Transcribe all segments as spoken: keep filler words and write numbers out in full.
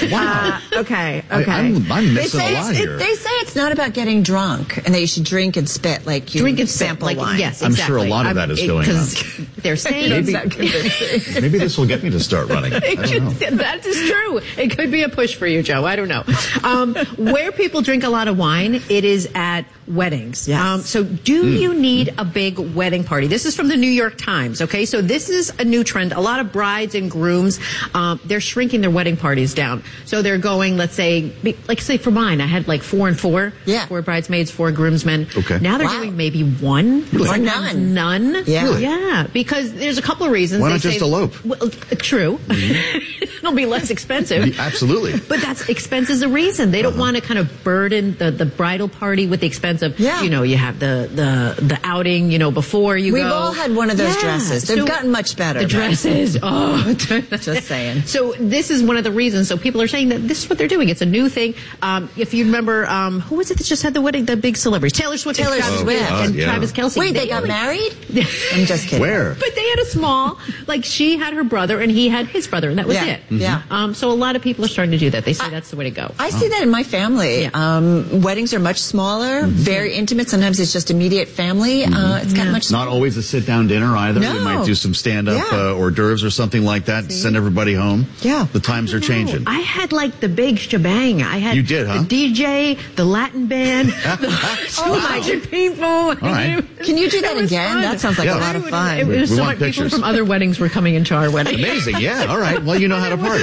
Wow. Uh, okay, okay. I, I'm, I'm They missing say, a lot it's, here. it, they say it's not about getting drunk, and that you should drink and spit like you Drink and spit, sample like, wine. yes, I'm exactly. sure a lot of I'm- that is it- going 'cause They're saying Maybe, convincing. Maybe this will get me to start running. I don't know. that is true. It could be a push for you, Joe. I don't know. Um, where people drink a lot of wine, it is at weddings. Yes. Um, so do Mm. you need a big wedding party? This is from the New York Times, okay? So this is a new trend. A lot of brides and grooms, um, they're shrinking their wedding parties down. So they're going, let's say, like say for mine, I had like four and four. Yeah. Four bridesmaids, four groomsmen. Okay. Now they're Wow. doing maybe one. Or sometimes none. None. Yeah. Really? Yeah. Because there's a couple of reasons. Why They not just say- elope? Well, uh, true. It'll be less expensive. Absolutely. But that's expense is a reason. They don't Uh-huh. want to kind of burden the, the bridal party with the expense of, Yeah. you know, you have the, the, the outing, you know, before you We've go. all had one of those Yeah. dresses. They've So gotten much better. The but- dresses. Oh. Just saying. So this is one of the reasons. So people are saying that this is what they're doing. It's a new thing. Um, if you remember, um, who was it that just had the wedding? The big celebrities. Taylor Swift Taylor and Travis, Swift. and Oh, yeah. Travis Kelce. Wait, they got only- married? I'm just kidding. Where? But they had a small, like she had her brother and he had his brother, and that was Yeah, it. yeah. Um, so a lot of people are starting to do that. They say that's the way to go. I see that in my family. Yeah. Um, weddings are much smaller, very intimate. Sometimes it's just immediate family. Uh, it's got Yeah. much. Not always a sit-down dinner either. No. We might do some stand-up Yeah. uh, hors d'oeuvres or something like that. Send everybody home. Yeah. The times are No, changing. I had like the big shebang. I had You did, huh? the D J, the Latin band, the two wow. hundred people. All right. Can you do that was again? fun. That sounds like Yeah. a lot of fun. It was We so want much people pictures. from other weddings were coming into our wedding. Amazing. Yeah. All right. Well, you know how to party.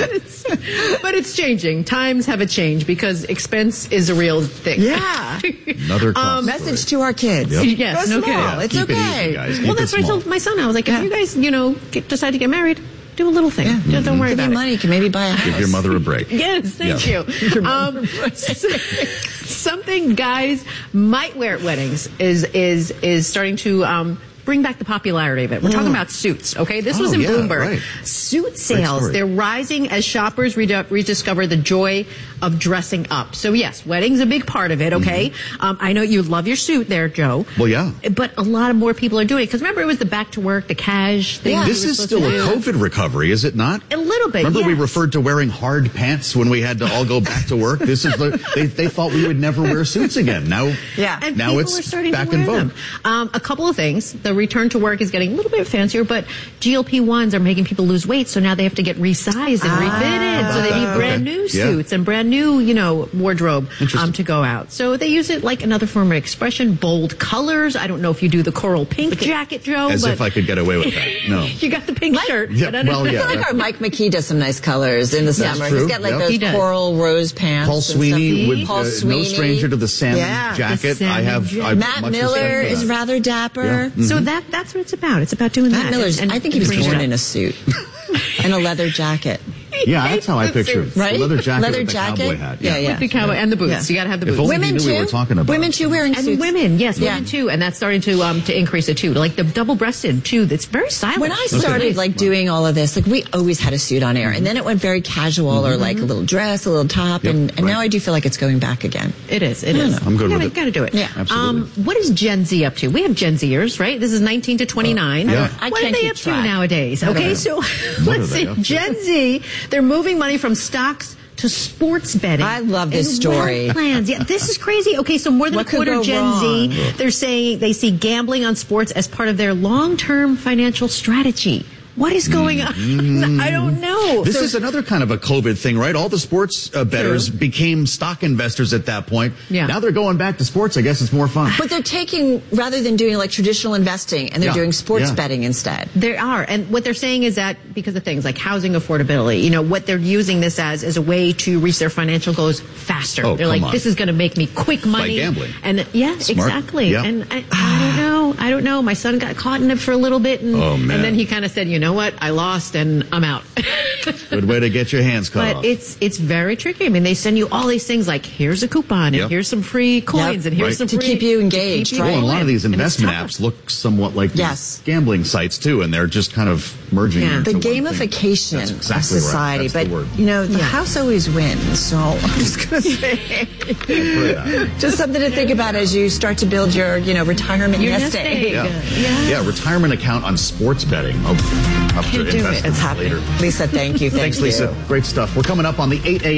But it's changing. Times have a change because expense is a real thing. Yeah. Another cost Message story. to our kids. Yep. Yes, Go no small. kidding. Yeah, It's keep it okay. easy, guys. Keep Well, it that's what I small. told my son. I was like, if Yeah. you guys, you know, get, decide to get married, do a little thing. Yeah. Just don't worry Give about you it. money, you can maybe buy a house. Give your mother a break. Yes, thank Yeah. you. Um, something guys might wear at weddings is is is starting to um, bring back the popularity of it. We're talking about suits, okay? This was Oh, in yeah, Bloomberg. right. Suit sales, story. they're rising as shoppers redu- rediscover the joy of dressing up. So yes, wedding's a big part of it, okay? Mm-hmm. Um, I know you love your suit there, Joe. Well, yeah. But a lot of more people are doing it. Because remember, it was the back to work, the cash thing. Yeah. we This were is supposed still to a do. COVID recovery, is it not? A little bit, Remember we yes. referred to wearing hard pants when we had to all go back to work? This is the, they, they thought we would never wear suits again. Now, Yeah. And now people it's are starting back to wear in vogue. them. Um, a couple of things. The return to work is getting a little bit fancier, but G L P ones are making people lose weight, so now they have to get resized and refitted. So they need brand new Okay. Yeah. suits and brand new, you know, wardrobe um, to go out. So they use it like another form of expression. Bold colors. I don't know if you do the coral pink jacket, Joe. As but if I could get away with that. No. you got the pink shirt. Yeah, but I don't well, know. yeah. I feel like our Mike McKee does some nice colors in the summer. true. He's got like Yep. those He does. coral rose pants. Paul and Sweeney stuff. with Paul uh, Sweeney. no stranger to the salmon Yeah. jacket. The salmon I have jacket. I'm Matt much Miller respect for is that. rather dapper. Yeah. Mm. So that that's what it's about. It's about doing Matt that. Miller's, and- I think he was and bringing born it in up. a suit and a leather jacket. Yeah, that's how I picture it. Right? The leather jacket Leather with the jacket? cowboy hat. Yeah, yeah. With the cowboy and the boots. Yeah. You got to have the If boots. only Women you knew too. we were talking about. Women too wearing And suits. women, yes, Yeah. women too, and that's starting to um to increase it too. Like the double-breasted too. That's very stylish. When I started like doing all of this, like we always had a suit on air, and then it went very casual or like a little dress, a little top, Yep, and, and right. now I do feel like it's going back again. it is, it I don't is. know. I'm good you with gotta, it. Gotta do it. Yeah. Absolutely. Um, what is Gen Z up to? We have Gen Zers, right? This is nineteen to twenty-nine. Uh, yeah. I what can't are they keep up to track. nowadays? I don't Okay, know. so What are let's they see. up to? Gen Z, they're moving money from stocks to sports betting. I love this and story. wealth plans. Yeah, this is crazy. Okay, so more than What a could quarter go of Gen wrong? Z, they're saying they see gambling on sports as part of their long-term financial strategy. What is going on? I don't know. This So- is another kind of a COVID thing, right? All the sports uh, bettors True. became stock investors at that point. Yeah. Now they're going back to sports. I guess it's more fun. But they're taking, rather than doing like traditional investing, and they're Yeah. doing sports Yeah. betting instead. There are. And what they're saying is that because of things like housing affordability, you know, what they're using this as is a way to reach their financial goals faster. Oh, they're come like, on. this is going to make me quick money. gambling. And yeah, Smart. exactly. Yeah. And I, I don't know. I don't know. My son got caught in it for a little bit. And, Oh, man. and then he kind of said, you know what? I lost and I'm out. Good way to get your hands cut But off. it's it's very tricky. I mean, they send you all these things like here's a coupon and Yep. here's some free coins Yep. and here's Right. some To free, keep you engaged, you right? Well, a lot of these And it's investment tough. apps look somewhat like these Yes. gambling sites too, and they're just kind of merging Yeah. into The one thing. gamification That's of exactly right. society. That's the But, word. you know, the Yeah. house always wins. So I'm just going to say, Put it out. just something to think about as you start to build your, you know, retirement Your nest nest egg. egg. Yeah. Yeah. yeah, retirement account on sports betting. Oh, up to Can't do it. investments It's happening. later. Lisa, thank you. Thank Thanks, you. Lisa. Great stuff. We're coming up on the eight a.m.